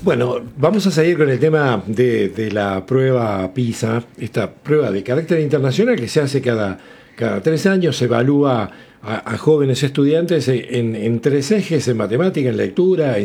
Bueno, vamos a seguir con el tema de la prueba PISA, esta prueba de carácter internacional que se hace cada 3 años, se evalúa a jóvenes estudiantes en 3 ejes: en matemática, en lectura,